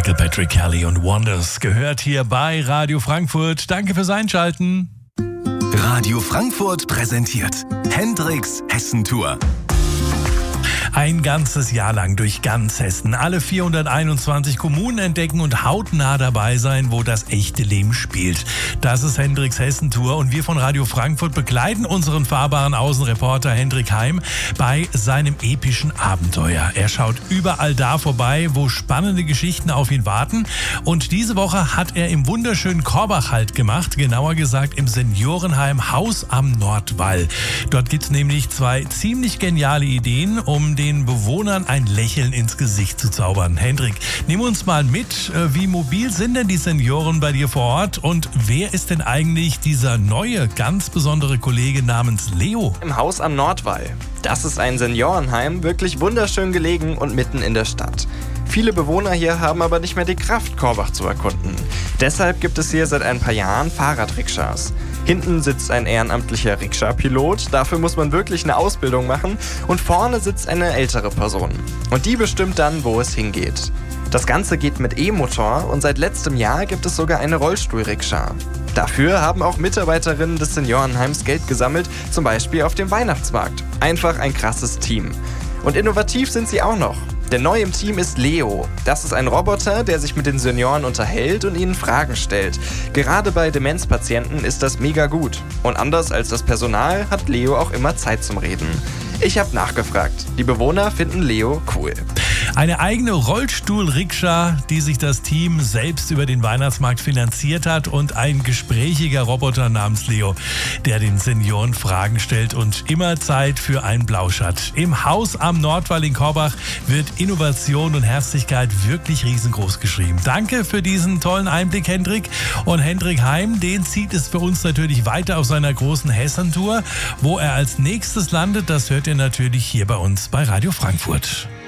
Michael Patrick Kelly und Wonders gehört hier bei Radio Frankfurt. Danke fürs Einschalten. Radio Frankfurt präsentiert Hendricks Hessentour. Ein ganzes Jahr lang durch ganz Hessen, alle 421 Kommunen entdecken und hautnah dabei sein, wo das echte Leben spielt. Das ist Hendricks Hessentour und wir von Radio Frankfurt begleiten unseren fahrbaren Außenreporter Hendrik Heim bei seinem epischen Abenteuer. Er schaut überall da vorbei, wo spannende Geschichten auf ihn warten. Und diese Woche hat er im wunderschönen Korbach Halt gemacht, genauer gesagt im Seniorenheim Haus am Nordwall. Dort gibt es nämlich zwei ziemlich geniale Ideen, um den Bewohnern ein Lächeln ins Gesicht zu zaubern. Hendrik, nimm uns mal mit, wie mobil sind denn die Senioren bei dir vor Ort und wer ist denn eigentlich dieser neue, ganz besondere Kollege namens Leo? Im Haus am Nordwall. Das ist ein Seniorenheim, wirklich wunderschön gelegen und mitten in der Stadt. Viele Bewohner hier haben aber nicht mehr die Kraft, Korbach zu erkunden. Deshalb gibt es hier seit ein paar Jahren Fahrradrikschas. Hinten sitzt ein ehrenamtlicher Rikscha-Pilot, dafür muss man wirklich eine Ausbildung machen und vorne sitzt eine ältere Person. Und die bestimmt dann, wo es hingeht. Das Ganze geht mit E-Motor und seit letztem Jahr gibt es sogar eine Rollstuhl-Rikscha. Dafür haben auch Mitarbeiterinnen des Seniorenheims Geld gesammelt, zum Beispiel auf dem Weihnachtsmarkt. Einfach ein krasses Team. Und innovativ sind sie auch noch. Denn neu im Team ist Leo. Das ist ein Roboter, der sich mit den Senioren unterhält und ihnen Fragen stellt. Gerade bei Demenzpatienten ist das mega gut. Und anders als das Personal hat Leo auch immer Zeit zum Reden. Ich habe nachgefragt. Die Bewohner finden Leo cool. Eine eigene Rollstuhl-Rikscha, die sich das Team selbst über den Weihnachtsmarkt finanziert hat und ein gesprächiger Roboter namens Leo, der den Senioren Fragen stellt und immer Zeit für einen Plausch hat. Im Haus am Nordwall in Korbach wird Innovation und Herzlichkeit wirklich riesengroß geschrieben. Danke für diesen tollen Einblick, Hendrik. Und Hendrik Heim, den zieht es für uns natürlich weiter auf seiner großen Hessentour. Wo er als nächstes landet, das hört ihr natürlich hier bei uns bei Radio Frankfurt.